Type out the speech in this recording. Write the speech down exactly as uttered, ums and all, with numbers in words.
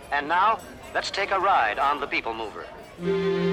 And now, let's take a ride on the People Mover.